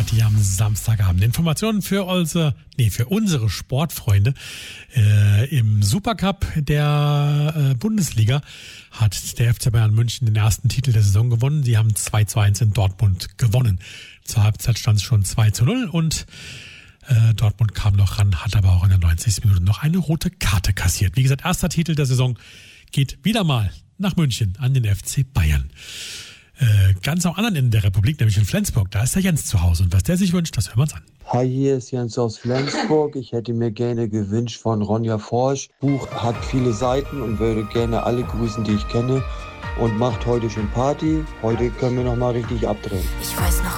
Party am Samstagabend. Informationen für unsere Sportfreunde. Im Supercup der Bundesliga hat der FC Bayern München den ersten Titel der Saison gewonnen. Sie haben 2:1 in Dortmund gewonnen. Zur Halbzeit stand es schon 2:0 und Dortmund kam noch ran, hat aber auch in der 90. Minute noch eine rote Karte kassiert. Wie gesagt, erster Titel der Saison geht wieder mal nach München an den FC Bayern. Ganz am anderen Ende der Republik, nämlich in Flensburg, da ist der Jens zu Hause. Und was der sich wünscht, das hören wir uns an. Hi, hier ist Jens aus Flensburg. Ich hätte mir gerne gewünscht von Ronja Forsch. Buch hat viele Seiten und würde gerne alle grüßen, die ich kenne. Und macht heute schon Party. Heute können wir noch mal richtig abdrehen. Ich weiß noch